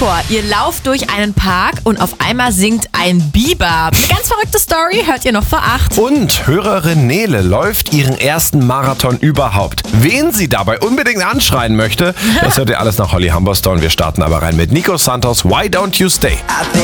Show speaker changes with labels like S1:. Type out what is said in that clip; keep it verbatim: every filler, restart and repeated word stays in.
S1: vor, ihr lauft durch einen Park und auf einmal singt ein Biber. Ganz verrückte Story, hört ihr noch vor acht.
S2: Und Hörerin Nele läuft ihren ersten Marathon überhaupt. Wen sie dabei unbedingt anschreien möchte, das hört ihr alles nach Holly Humberstone. Wir starten aber rein mit Nico Santos, Why Don't You Stay?